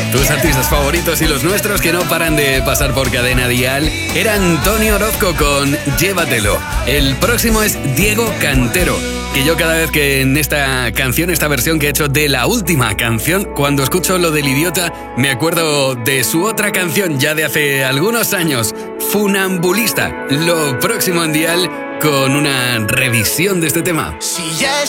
Tus artistas favoritos y los nuestros que no paran de pasar por Cadena Dial eran Tony Orozco con Llévatelo. El próximo es Diego Cantero, que yo cada vez que en esta canción, esta versión que he hecho de la última canción, cuando escucho lo del idiota, me acuerdo de su otra canción ya de hace algunos años, Funambulista. Lo próximo en Dial con una revisión de este tema. Si ya